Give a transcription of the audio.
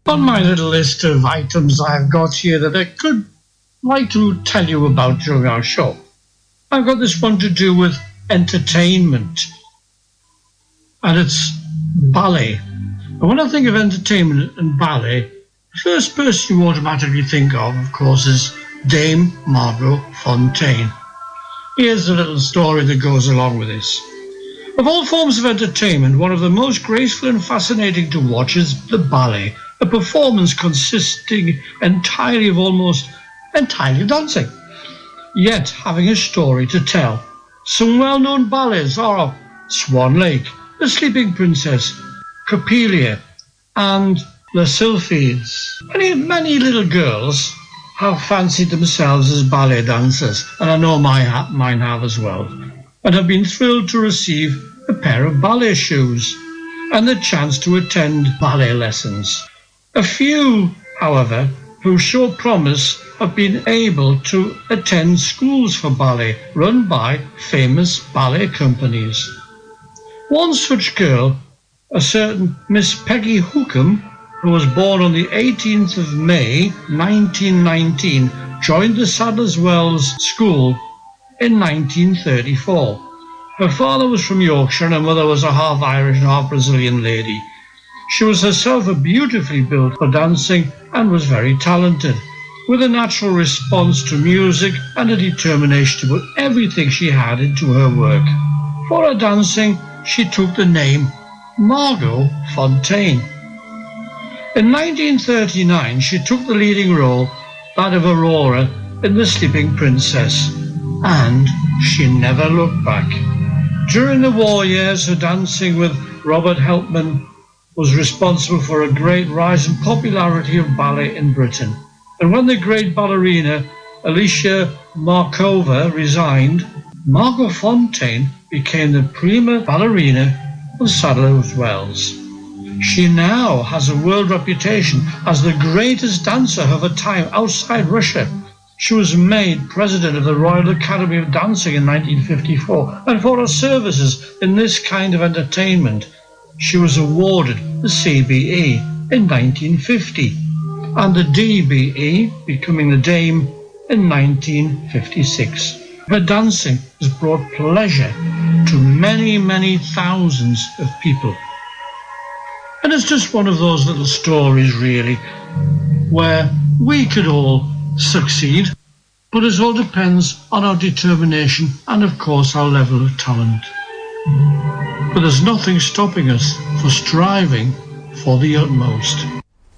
On my little list of items I've got here that I could like to tell you about during our show, I've got this one to do with entertainment, and it's ballet. And when I think of entertainment and ballet, the first person you automatically think of course, is Dame Margot Fonteyn. Here's a little story that goes along with this. Of all forms of entertainment, one of the most graceful and fascinating to watch is the ballet, a performance consisting entirely of almost entirely dancing, yet having a story to tell. Some well-known ballets are Swan Lake, The Sleeping Princess, Coppelia, and Les Sylphides. Many little girls have fancied themselves as ballet dancers, and I know mine have as well, and have been thrilled to receive a pair of ballet shoes and the chance to attend ballet lessons. A few, however, who show promise have been able to attend schools for ballet run by famous ballet companies. One such girl, a certain Miss Peggy Hookham, who was born on the 18th of May 1919, joined the Sadler's Wells School in 1934. Her father was from Yorkshire and her mother was a half Irish and half Brazilian lady. She was herself a beautifully built for dancing and was very talented, with a natural response to music and a determination to put everything she had into her work. For her dancing, she took the name Margot Fonteyn. In 1939, she took the leading role, that of Aurora, in The Sleeping Princess, and she never looked back. During the war years, her dancing with Robert Helpmann was responsible for a great rise in popularity of ballet in Britain. And when the great ballerina Alicia Markova resigned, Margot Fonteyn became the prima ballerina of Sadler's Wells. She now has a world reputation as the greatest dancer of her time outside Russia. She was made president of the Royal Academy of Dancing in 1954, and for her services in this kind of entertainment, she was awarded the CBE in 1950 and the DBE, becoming the Dame, in 1956. Her dancing has brought pleasure to many thousands of people. And it's just one of those little stories, really, where we could all succeed, but it all depends on our determination and, of course, our level of talent. But there's nothing stopping us for striving for the utmost.